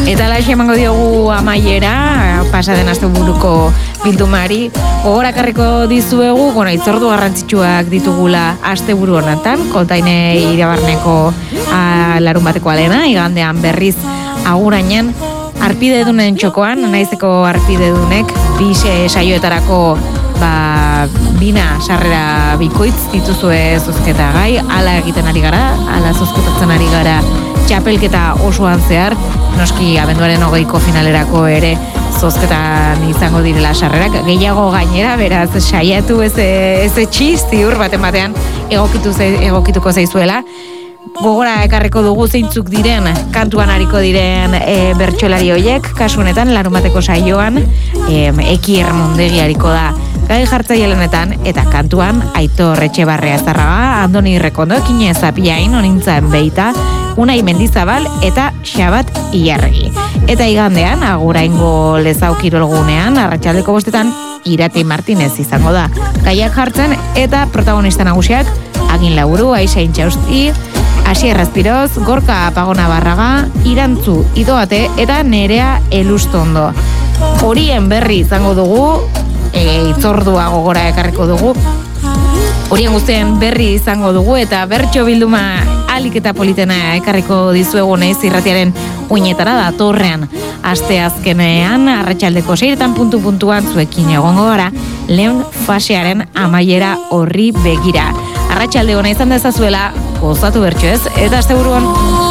Eta laxe emango diogu amaiera, pasaden asteburuko bildumari. Gogorakarriko dizuegu, itzordu garrantzitsuak ditugula asteburu honetan, kontaine irabarneko larun bateko alena, igandean berriz agurainen, arpidedunen txokoan, naizeko arpidedunek, bixe saioetarako bina sarrera bikoitz dituzue zozketa gai, ala egiten ari gara, ala zozketatzen ari gara txapelketa osoan zehar, noski abenduaren 20ko finalerako ere zozketan izango direla sarrerak, gehiago gainera, beraz saiatu ez ziur batean egokituko zaizuela. Gogora ekarriko dugu zeintzuk diren, kantuan ariko diren bertsolari hoiek, kasu honetan larumateko saioan Ekier Mondegi ariko da gai jartzaile lanetan, eta kantuan Aitor Etxebarria Zarraga, Andoni Rekondo, Kine Zapiain, Onintzen Beita, Unai Mendizabal eta Xabat Ilarregi. Eta igandean, aguraingo Lezau kirolgunean, arratsaldeko 5 Irati Martinez izango da gaiak jartzen, eta protagonista nagusiak Agin Laburu, Aixa Intxausti, Asier Azpiroz, Gorka Pagona Barraga, Irantzu Idoate eta Nerea Elustondo. Horien berri izango dugu, itzordua gogora ekarriko dugu. Horien guztien berri izango dugu eta bertso bilduma alik eta politena ekarriko dizuegu naiz irratiaren uinetara datorrean. Aste azkenean, arratsaldeko 6 puntuan zuekin egongo gara, lehen fasearen amaiera horri begira. Arratsalde ona izan dezazuela, gozatu bertso ez, eta asteburuan